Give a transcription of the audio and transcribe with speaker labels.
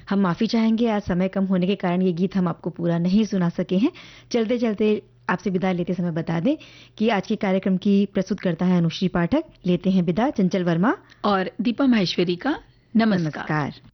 Speaker 1: हम माफ़ी चाहेंगे, आज समय कम होने के कारण ये गीत हम आपको पूरा नहीं सुना सके हैं। चलते चलते आपसे विदा लेते समय बता दें कि आज के कार्यक्रम की प्रस्तुत करता है अनुश्री पाठक। लेते हैं विदा, चंचल वर्मा
Speaker 2: और दीपा माहेश्वरी का नमस्कार।
Speaker 1: नमस्कार।